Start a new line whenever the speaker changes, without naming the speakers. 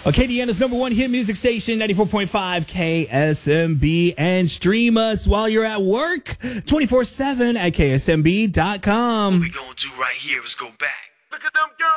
Acadiana's number one hit music station, 94.5 KSMB, and stream us while you're at work 24/7 at ksmb.com.
What we gonna do right here is go back. Look at them girls.